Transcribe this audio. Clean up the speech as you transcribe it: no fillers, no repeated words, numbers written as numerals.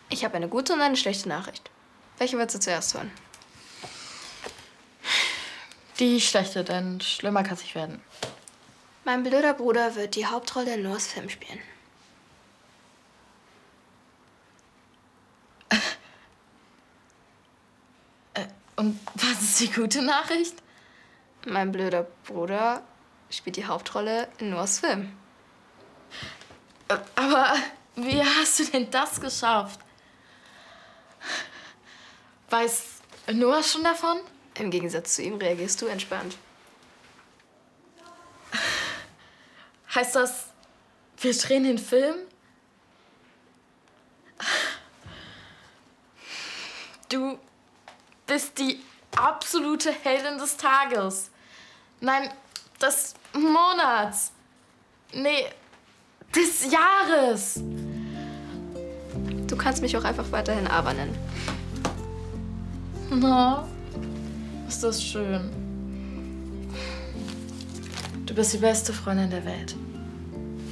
Ich habe eine gute und eine schlechte Nachricht. Welche willst du zuerst hören? Die schlechte, denn schlimmer kann es nicht werden. Mein blöder Bruder wird die Hauptrolle in Noahs Film spielen. Und was ist die gute Nachricht? Mein blöder Bruder spielt die Hauptrolle in Noahs Film. Aber wie hast du denn das geschafft? Weiß Noah schon davon? Im Gegensatz zu ihm reagierst du entspannt. Heißt das, wir drehen den Film? Du bist die absolute Heldin des Tages. Nein, des Monats. Nee, des Jahres. Du kannst mich auch einfach weiterhin Ava nennen. Na, ist das schön. Du bist die beste Freundin der Welt.